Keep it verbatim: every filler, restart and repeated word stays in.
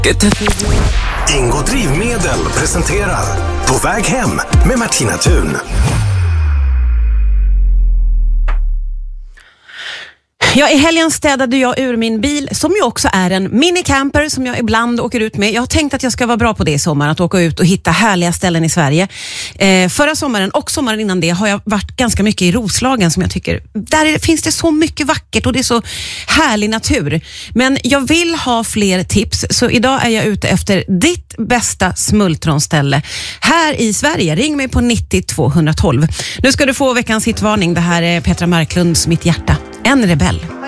Ingo Drivmedel presenterar På väg hem med Martina Thun. Ja, i helgen städade jag ur min bil, som ju också är en minicamper som jag ibland åker ut med. Jag har tänkt att jag ska vara bra på det i sommar, att åka ut och hitta härliga ställen i Sverige. Eh, förra sommaren och sommaren innan det har jag varit ganska mycket i Roslagen, som jag tycker, där är, finns det så mycket vackert och det är så härlig natur. Men jag vill ha fler tips, så idag är jag ute efter ditt bästa smultronställe här i Sverige. Ring mig på nittio två tolv. Nu ska du få veckans hitvarning. Det här är Petra Marklunds Mitt hjärta. En rebell.